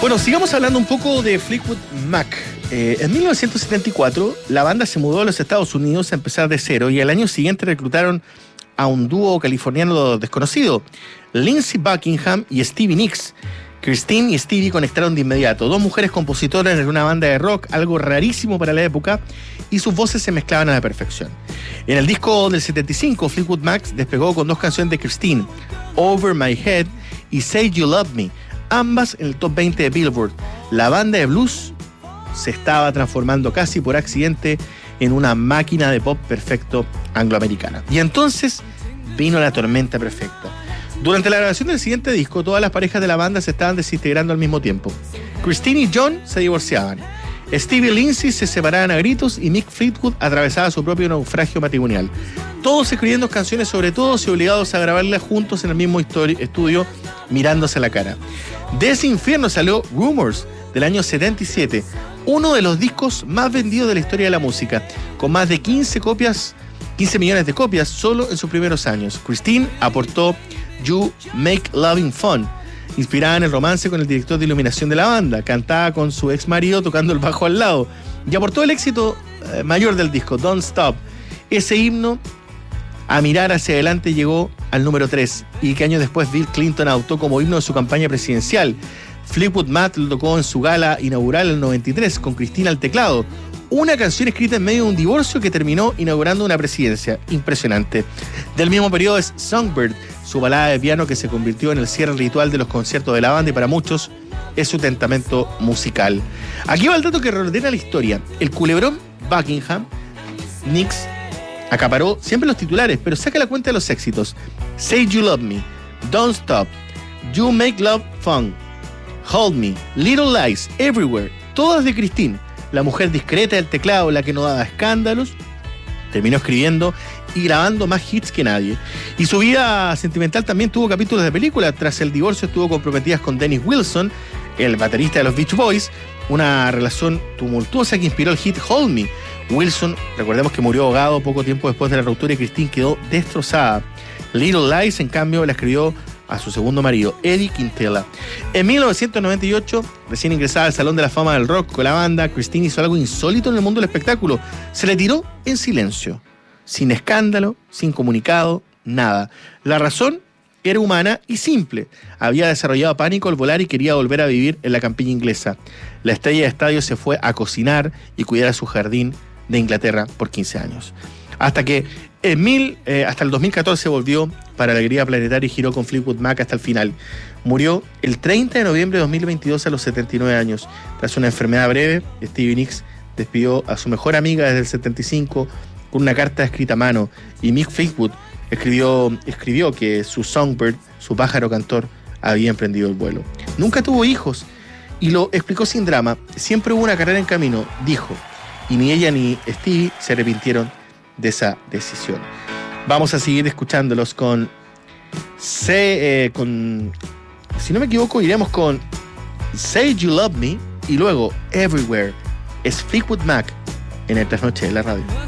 Bueno, sigamos hablando un poco de Fleetwood Mac. En 1974, la banda se mudó a los Estados Unidos a empezar de cero y al año siguiente reclutaron a un dúo californiano desconocido, Lindsey Buckingham y Stevie Nicks. Christine y Stevie conectaron de inmediato, dos mujeres compositoras en una banda de rock, algo rarísimo para la época, y sus voces se mezclaban a la perfección. En el disco del 75, Fleetwood Mac despegó con dos canciones de Christine, Over My Head y Say You Love Me, ambas en el top 20 de Billboard. La banda de blues se estaba transformando casi por accidente en una máquina de pop perfecto angloamericana. Y entonces vino la tormenta perfecta. Durante la grabación del siguiente disco, todas las parejas de la banda se estaban desintegrando al mismo tiempo. Christine y John se divorciaban. Stevie y Lindsey se separaban a gritos y Mick Fleetwood atravesaba su propio naufragio matrimonial. Todos escribiendo canciones sobre todos y obligados a grabarlas juntos en el mismo estudio, mirándose a la cara. De ese infierno salió Rumors, del año 77, uno de los discos más vendidos de la historia de la música, con más de 15 millones de copias solo en sus primeros años. Christine aportó You Make Loving Fun, inspirada en el romance con el director de iluminación de la banda. Cantaba con su ex marido tocando el bajo al lado y aportó el éxito mayor del disco, Don't Stop. Ese himno a mirar hacia adelante llegó al número 3 y que años después Bill Clinton adoptó como himno de su campaña presidencial. Fleetwood Mac lo tocó en su gala inaugural en el 93 con Christine al teclado, una canción escrita en medio de un divorcio que terminó inaugurando una presidencia. Impresionante. Del mismo periodo es Songbird, su balada de piano que se convirtió en el cierre ritual de los conciertos de la banda y para muchos es su testamento musical. Aquí va el dato que reordena la historia. El culebrón Buckingham, Nicks, acaparó siempre los titulares, pero saca la cuenta de los éxitos. Say You Love Me, Don't Stop, You Make Love Fun, Hold Me, Little Lies, Everywhere, todas de Christine, la mujer discreta del teclado, la que no daba escándalos. Terminó escribiendo y grabando más hits que nadie. Y su vida sentimental también tuvo capítulos de película. Tras el divorcio estuvo comprometida con Dennis Wilson, el baterista de los Beach Boys, una relación tumultuosa que inspiró el hit Hold Me. Wilson, recordemos que murió ahogado poco tiempo después de la ruptura y Christine quedó destrozada. Little Lies, en cambio, la escribió a su segundo marido, Eddie Quintela. En 1998, recién ingresada al Salón de la Fama del Rock con la banda, Christine hizo algo insólito en el mundo del espectáculo. Se retiró en silencio, sin escándalo, sin comunicado, nada. La razón era humana y simple. Había desarrollado pánico al volar y quería volver a vivir en la campiña inglesa. La estrella de estadio se fue a cocinar y cuidar a su jardín de Inglaterra por 15 años. Hasta que hasta el 2014 volvió para Alegría Planetaria y giró con Fleetwood Mac hasta el final. Murió el 30 de noviembre de 2022 a los 79 años. Tras una enfermedad breve, Stevie Nicks despidió a su mejor amiga desde el 75 con una carta escrita a mano y Mick Fleetwood escribió que su Songbird, su pájaro cantor, había emprendido el vuelo. Nunca tuvo hijos y lo explicó sin drama. Siempre hubo una carrera en camino, dijo, y ni ella ni Stevie se arrepintieron de esa decisión. Vamos a seguir escuchándolos si no me equivoco, iremos con Say You Love Me y luego Everywhere. Es Fleetwood Mac en el Trasnoche de la Radio.